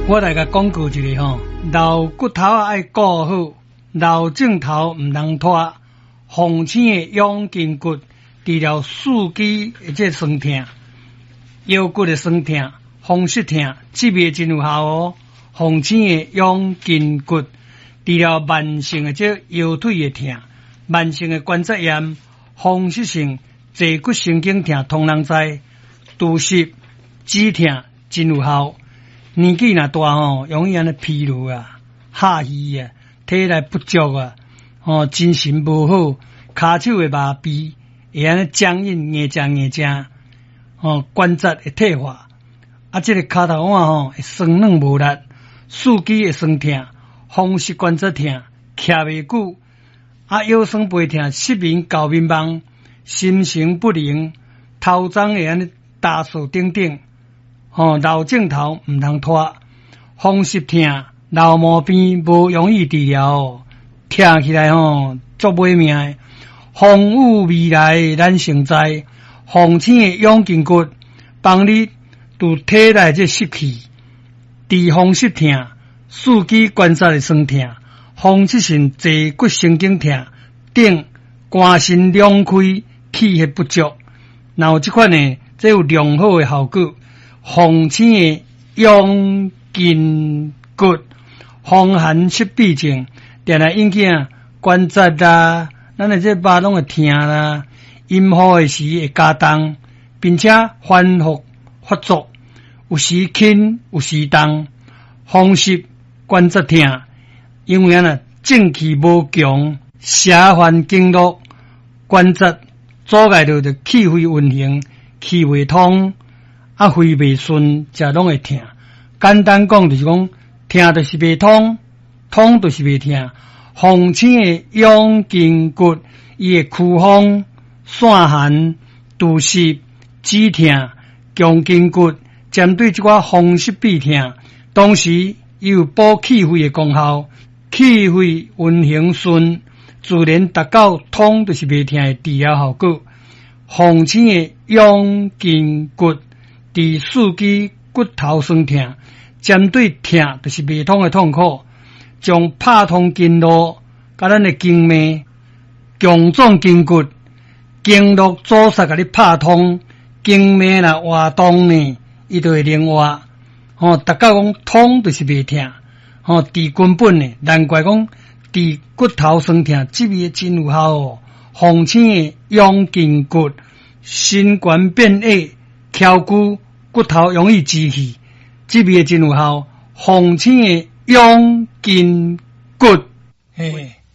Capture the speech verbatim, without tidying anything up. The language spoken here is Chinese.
我来甲广告一下吼，老骨头爱顾好，老镜头唔通拖。红星的养筋骨治疗四肢的这酸痛、腰骨的酸痛、风湿痛，这味真有效哦。红星的养筋骨治疗慢性的这腰腿的痛、慢性的关节炎、风湿性坐骨神经痛，通人知。肚湿、止痛真有效。年纪若大吼，容易安尼疲劳啊、下虚啊、体力不足啊，哦，精神无好，骹手会麻痹，会安尼僵硬、硬正硬正，哦，关节会退化，啊，这个骹头腕吼会酸软无力，四肢会酸痛，风湿关节痛，徛袂久，啊，腰酸背痛，失眠、搞迷茫，心神不宁，头鬃会安尼打扫等等。哦，老镜头唔通拖，风湿痛、老毛病无容易治疗哦，听起来吼足袂命的。风雨未来咱成灾，红星的养筋骨帮你拄体内这湿气，治风湿痛、四肢关节的酸痛、风湿性坐骨神经痛等，肝肾两开、气血不足，然后这款呢，这有良好的效果。红星的养筋骨，风寒湿痹症，定来引起关节啦，咱的这肉拢会痛啦，阴雨的时会加重，并且反复发作，有时轻，有时重，风湿关节痛，因为啊正气无强，下犯经络，关节阻碍到的气血运行，气未通。啊，肺袂顺，才拢会痛。简单讲就是讲，痛就是袂通，通就是袂痛。红星的养筋骨，伊会驱风、散寒、肚湿、止痛、强筋骨，针对这款风湿痹痛，同时伊有补气血的功效，气血运行顺，自然达到通就是袂痛的治疗效果。红星的养筋骨。治四肢骨头酸痛，针对痛就是未通的痛苦，将拍通经络，甲咱的经脉、强壮筋骨、经络阻塞，甲你拍通，经脉若活动呢，伊就会灵活。哦，大家讲通就是未痛，哦，治根本呢，难怪讲治骨头酸痛，这味真有效哦。红星的养筋骨，心冠变矮、翘骨。骨头容易积气，这味真有效。红星的养筋骨，嘿。